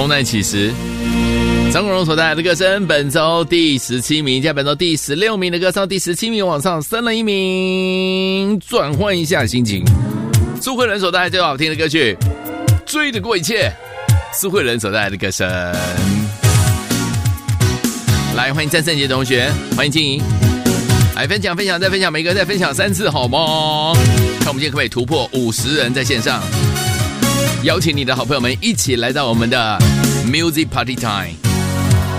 重难启时。张国荣所带来的歌声，本周第17名，加本周第16名的歌上第17名往上升了1名，转换一下心情。苏慧伦所带来最好听的歌曲《追得过一切》，苏慧伦所带来的歌声。来，欢迎詹胜杰同学，欢迎静怡，来分享再分享，每个再分享3次好吗？看我们今天可不可以突破50人在线上，邀请你的好朋友们一起来到我们的 Music Party Time。